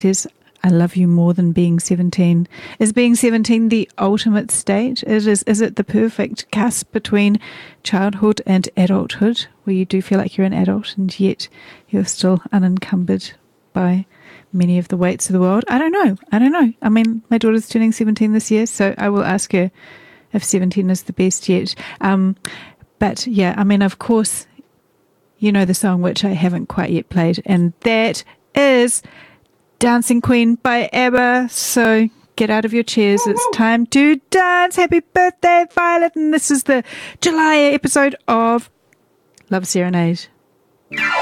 says, I love you more than being 17. Is being 17 the ultimate state? Is it the perfect cusp between childhood and adulthood, where you do feel like you're an adult and yet you're still unencumbered by many of the weights of the world? I don't know. I mean, my daughter's turning 17 this year, so I will ask her if 17 is the best yet. But yeah, I mean, of course, you know the song which I haven't quite yet played, and that is Dancing Queen by ABBA. So get out of your chairs. It's time to dance. Happy birthday, Violet. And this is the July episode of Love Serenade.